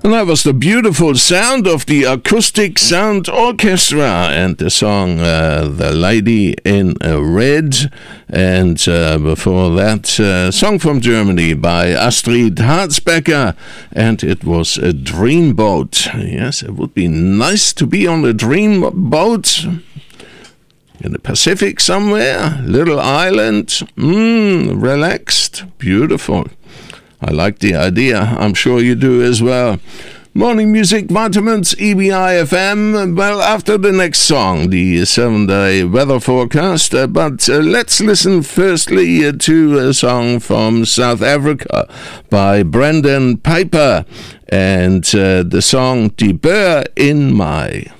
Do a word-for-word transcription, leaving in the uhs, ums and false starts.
And that was the beautiful sound of the Acoustic Sound Orchestra and the song uh, The Lady in Red. And uh, before that, a uh, song from Germany by Astrid Harzbecker, and it was a dreamboat. Yes, it would be nice to be on a dreamboat in the Pacific somewhere, little island, mm, relaxed, beautiful. I like the idea. I'm sure you do as well. Morning Music Vitamins, E B I F M. Well, after the next song, the seven-day weather forecast. Uh, but uh, let's listen firstly uh, to a song from South Africa by Brendan Piper. And uh, the song Die Beur in My.